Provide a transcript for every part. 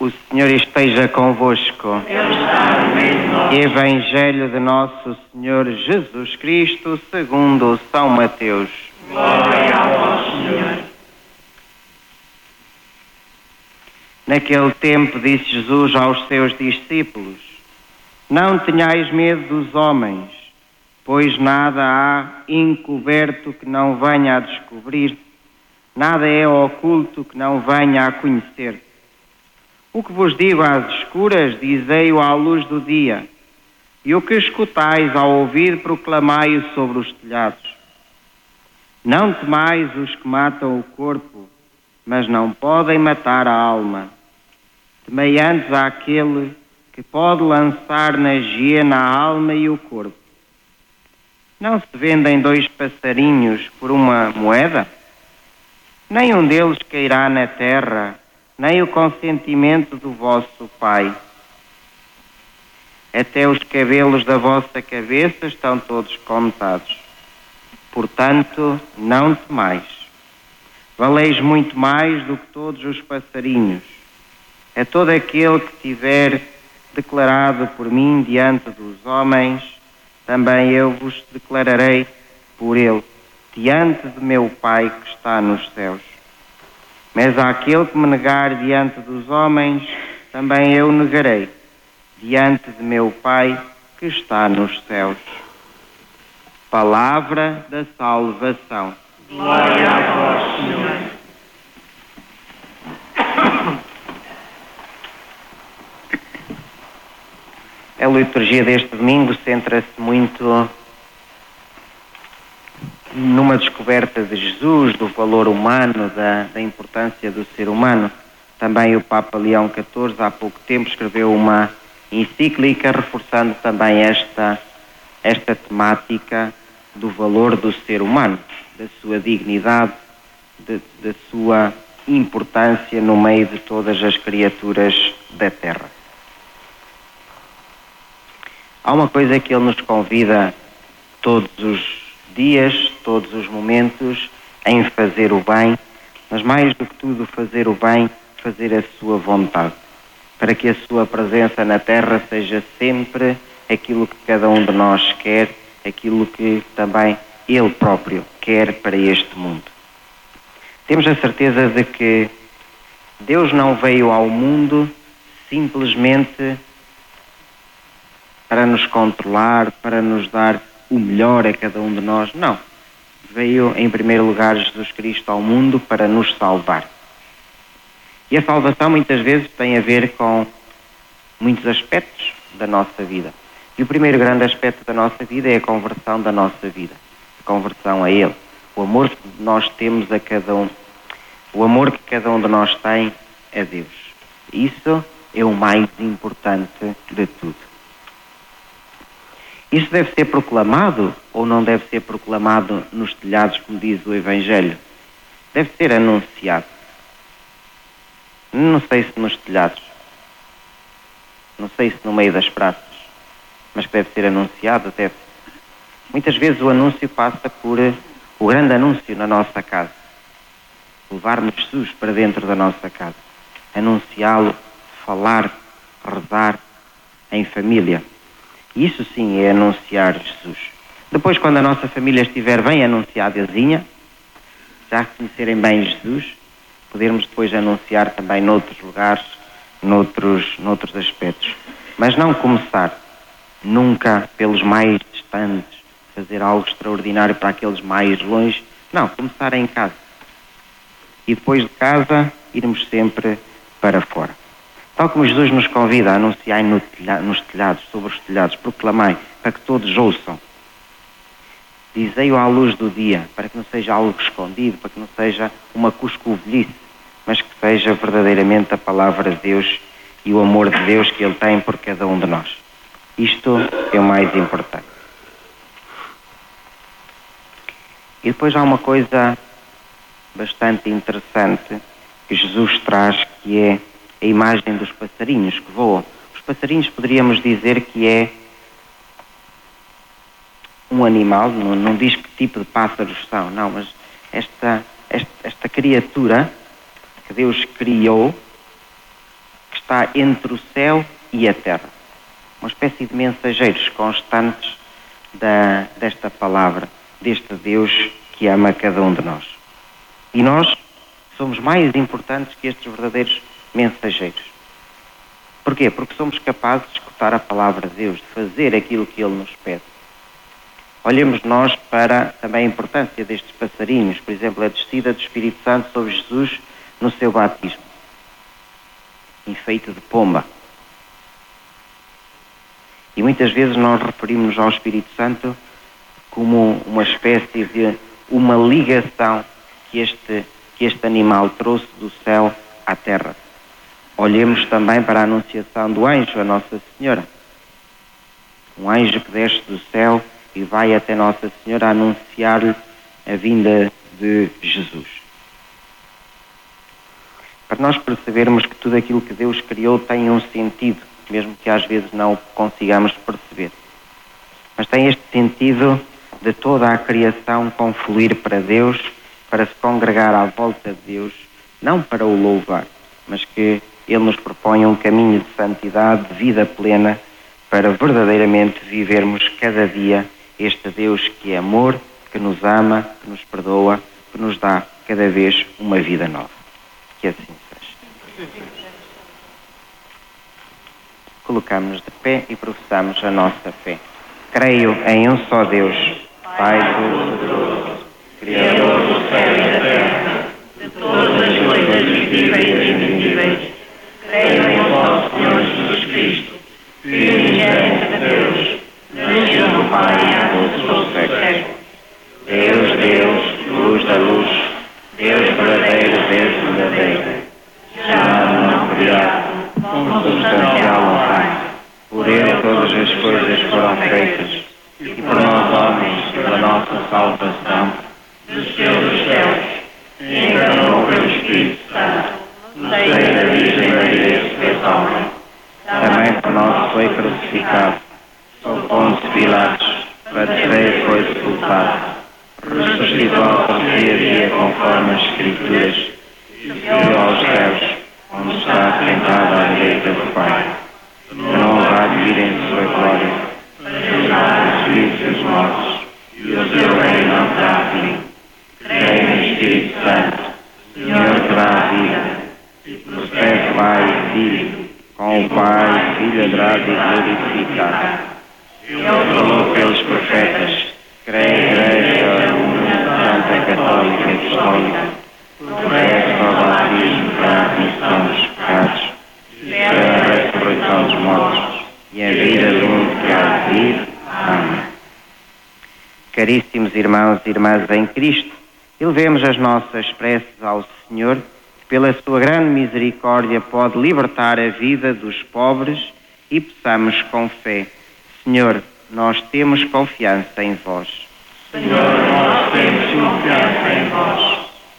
O Senhor esteja convosco. Ele está no meio de nós. Evangelho de nosso Senhor Jesus Cristo, segundo São Mateus. Glória a vós, Senhor. Naquele tempo disse Jesus aos seus discípulos: Não tenhais medo dos homens, pois nada há encoberto que não venha a descobrir, nada é oculto que não venha a conhecer. O que vos digo às escuras, dizei-o à luz do dia, e o que escutais ao ouvir, proclamai-o sobre os telhados. Não temais os que matam o corpo, mas não podem matar a alma. Temei antes àquele que pode lançar na hiena a alma e o corpo. Não se vendem 2 passarinhos por uma moeda? Nem um deles cairá na terra, nem o consentimento do vosso Pai. Até os cabelos da vossa cabeça estão todos contados. Portanto, não temais. Valeis muito mais do que todos os passarinhos. A todo aquele que tiver declarado por mim diante dos homens, também eu vos declararei por ele, diante de meu Pai que está nos céus. Mas àquele que me negar diante dos homens, também eu negarei, diante de meu Pai que está nos céus. Palavra da salvação. Glória a vós, Senhor. A liturgia deste domingo centra-se muito numa descoberta de Jesus, do valor humano, da importância do ser humano. Também o Papa Leão XIV, há pouco tempo, escreveu uma encíclica reforçando também esta temática do valor do ser humano, da sua dignidade, da sua importância no meio de todas as criaturas da Terra. Há uma coisa que ele nos convida todos os dias, todos os momentos, em fazer o bem, mas mais do que tudo fazer o bem, fazer a sua vontade, para que a sua presença na Terra seja sempre aquilo que cada um de nós quer, aquilo que também ele próprio quer para este mundo. Temos a certeza de que Deus não veio ao mundo simplesmente para nos controlar, para nos dar o melhor a cada um de nós. Não. Veio, em primeiro lugar, Jesus Cristo ao mundo para nos salvar. E a salvação, muitas vezes, tem a ver com muitos aspectos da nossa vida. E o primeiro grande aspecto da nossa vida é a conversão da nossa vida. A conversão a Ele. O amor que nós temos a cada um. O amor que cada um de nós tem a Deus. Isso é o mais importante de tudo. Isso deve ser proclamado ou não deve ser proclamado nos telhados, como diz o Evangelho? Deve ser anunciado. Não sei se nos telhados, não sei se no meio das praças, mas que deve ser anunciado, deve. Muitas vezes o anúncio passa por o grande anúncio na nossa casa. Levar-nos Jesus para dentro da nossa casa. Anunciá-lo, falar, rezar em família. Isso sim é anunciar Jesus. Depois, quando a nossa família estiver bem anunciadazinha, já conhecerem bem Jesus, podermos depois anunciar também noutros lugares, noutros aspectos. Mas não começar nunca pelos mais distantes, fazer algo extraordinário para aqueles mais longe. Não, começar em casa. E depois de casa, irmos sempre para fora. Tal como Jesus nos convida a anunciar nos telhados, sobre os telhados, proclamai, para que todos ouçam. Dizei-o à luz do dia, para que não seja algo escondido, para que não seja uma cuscovelhice, mas que seja verdadeiramente a palavra de Deus e o amor de Deus que Ele tem por cada um de nós. Isto é o mais importante. E depois há uma coisa bastante interessante que Jesus traz, que é a imagem dos passarinhos que voam. Os passarinhos poderíamos dizer que é um animal, não diz que tipo de pássaros são, não, mas esta criatura que Deus criou, que está entre o céu e a terra. Uma espécie de mensageiros constantes desta palavra, deste Deus que ama cada um de nós. E nós somos mais importantes que estes verdadeiros mensageiros. Porquê? Porque somos capazes de escutar a palavra de Deus, de fazer aquilo que Ele nos pede. Olhemos nós para também a importância destes passarinhos, por exemplo, a descida do Espírito Santo sobre Jesus no seu batismo, enfeite de pomba. E muitas vezes nós referimos-nos ao Espírito Santo como uma espécie de uma ligação que este animal trouxe do céu à terra. Olhemos também para a anunciação do anjo, a Nossa Senhora. Um anjo que desce do céu e vai até Nossa Senhora anunciar-lhe a vinda de Jesus. Para nós percebermos que tudo aquilo que Deus criou tem um sentido, mesmo que às vezes não o consigamos perceber. Mas tem este sentido de toda a criação confluir para Deus, para se congregar à volta de Deus, não para o louvar, mas que Ele nos propõe um caminho de santidade, de vida plena, para verdadeiramente vivermos cada dia este Deus que é amor, que nos ama, que nos perdoa, que nos dá cada vez uma vida nova. Que assim seja. Colocamos-nos de pé e professamos a nossa fé. Creio em um só Deus, Pai Todo-Poderoso, Criador do céu e da terra, de todas as coisas visíveis e invisíveis. Creio em um só Senhor Jesus Cristo, Filho unigênito de Deus, nascido do Pai antes do século. Deus, luz da luz, Deus verdadeiro, Deus verdadeiro, já não criado, consubstancial ao Pai. Por Ele todas as coisas foram feitas, e por nós homens, pela nossa salvação, desceu dos céus, e encarnou pelo Espírito Santo, no seio da Virgem Maria se fez homem. Também por nós foi crucificado, sob Pôncio Pilatos, padeceu e foi sepultado, ressuscitou ao terceiro dia conforme as Escrituras, e subiu aos céus, onde está sentado à direita do Pai, que não há de vir em sua glória, para julgar os vivos e os mortos, e o seu reino não terá fim. Creio no Espírito Santo, Senhor que dá a vida, e procede Pai e Filho, com o Pai e Filho adorado e glorificado. Ele falou pelos profetas, creio em Igreja Única, Santa, Católica e Apostólica, professo ao batismo para a remissão dos pecados, e a ressurreição dos mortos, e a vida do mundo que há de vir. Amém. Caríssimos irmãos e irmãs em Cristo, elevemos as nossas preces ao Senhor, que pela sua grande misericórdia pode libertar a vida dos pobres, e peçamos com fé: Senhor, nós temos confiança em vós. Senhor, nós temos confiança em vós.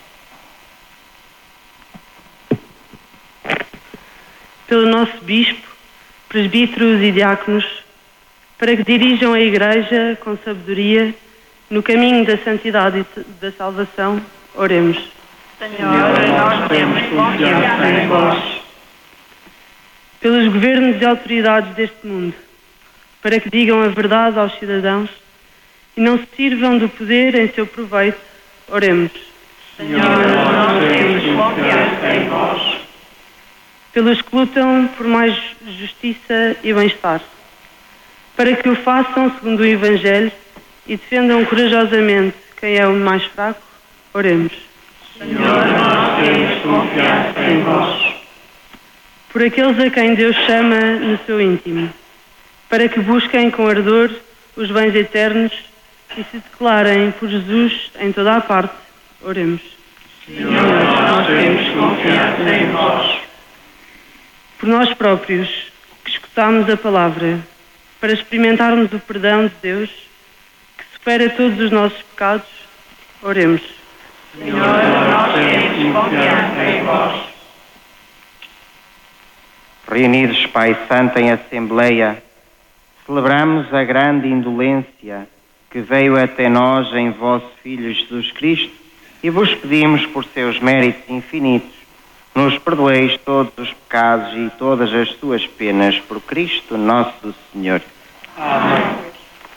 Pelo nosso Bispo, presbíteros e diáconos, para que dirijam a Igreja com sabedoria no caminho da santidade e da salvação, oremos. Senhor, nós temos confiança em vós. Pelos governos e autoridades deste mundo, para que digam a verdade aos cidadãos e não se sirvam do poder em seu proveito, oremos. Senhor, nós temos confiança em vós. Pelos que lutam por mais justiça e bem-estar, para que o façam segundo o Evangelho e defendam corajosamente quem é o mais fraco, oremos. Senhor, nós temos confiança em vós. Por aqueles a quem Deus chama no seu íntimo, para que busquem com ardor os bens eternos e se declarem por Jesus em toda a parte, oremos. Senhor, nós temos confiança em vós. Por nós próprios, que escutamos a palavra, para experimentarmos o perdão de Deus, que supera todos os nossos pecados, oremos. Senhor, nós temos confiança em vós. Reunidos, Pai Santo, em Assembleia, celebramos a grande indolência que veio até nós em vosso Filho Jesus Cristo e vos pedimos, por seus méritos infinitos, nos perdoeis todos os pecados e todas as suas penas, por Cristo nosso Senhor. Amém.